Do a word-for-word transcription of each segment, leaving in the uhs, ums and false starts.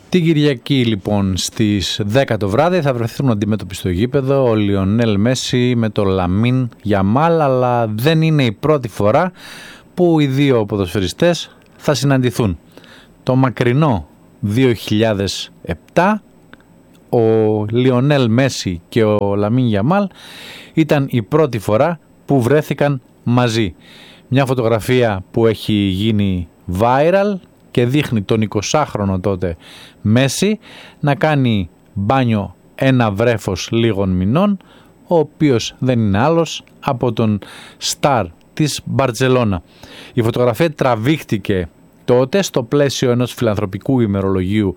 Την Κυριακή λοιπόν στις δέκα το βράδυ θα βρεθούν αντιμέτωποι στο γήπεδο ο Λιονέλ Μέση με το Λαμίν Γιαμάλ, αλλά δεν είναι η πρώτη φορά που οι δύο ποδοσφαιριστές θα συναντηθούν. Το μακρινό δύο χιλιάδες επτά ο Λιονέλ Μέση και ο Λαμίν Γιαμάλ ήταν η πρώτη φορά που βρέθηκαν μαζί. Μια φωτογραφία που έχει γίνει viral και δείχνει τον εικοσάχρονο τότε Μέση να κάνει μπάνιο ένα βρέφος λίγων μηνών, ο οποίος δεν είναι άλλος από τον στάρ της Μπαρτσελώνα. Η φωτογραφία τραβήχτηκε τότε στο πλαίσιο ενός φιλανθρωπικού ημερολογίου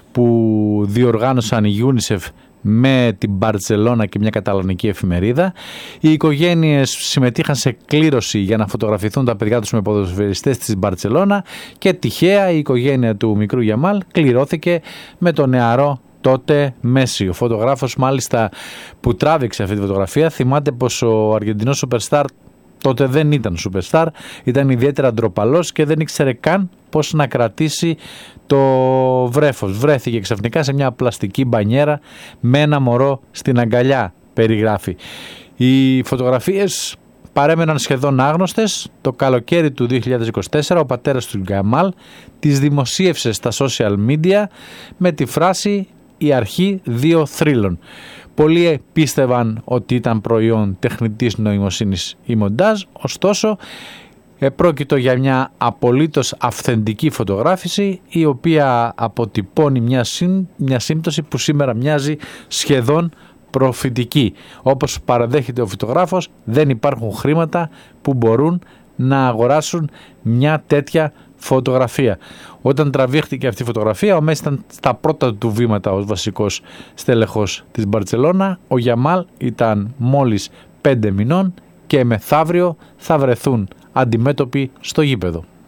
που διοργάνωσαν η UNICEF με την Μπαρτσελώνα και μια καταλανική εφημερίδα. Οι οικογένειες συμμετείχαν σε κλήρωση για να φωτογραφηθούν τα παιδιά τους με ποδοσφαιριστές της Μπαρτσελώνα και τυχαία η οικογένεια του μικρού Γιαμάλ κληρώθηκε με το νεαρό τότε Μέση. Ο φωτογράφος μάλιστα που τράβηξε αυτή τη φωτογραφία θυμάται πως ο Αργεντινός Σούπερσταρ τότε δεν ήταν superstar, ήταν ιδιαίτερα ντροπαλός και δεν ήξερε καν πώς να κρατήσει το βρέφος. Βρέθηκε ξαφνικά σε μια πλαστική μπανιέρα με ένα μωρό στην αγκαλιά, περιγράφει. Οι φωτογραφίες παρέμεναν σχεδόν άγνωστες. Το καλοκαίρι του δύο χιλιάδες είκοσι τέσσερα ο πατέρας του Γιαμάλ τις δημοσίευσε στα social media με τη φράση «Η αρχή δύο θρύλων». Πολλοί πίστευαν ότι ήταν προϊόν τεχνητής νοημοσύνης ή μοντάζ, ωστόσο πρόκειτο για μια απολύτως αυθεντική φωτογράφηση η οποία αποτυπώνει μια, σύν, μια σύμπτωση που σήμερα μοιάζει σχεδόν προφητική. Όπως παραδέχεται ο φωτογράφος, δεν υπάρχουν χρήματα που μπορούν να αγοράσουν μια τέτοια φωτογραφία. Όταν τραβήχτηκε αυτή η φωτογραφία, ο Μέση ήταν στα πρώτα του βήματα ως βασικός στέλεχος της Μπαρτσελώνα. Ο Γιαμάλ ήταν μόλις πέντε μηνών και μεθαύριο θα βρεθούν αντιμέτωποι στο γήπεδο.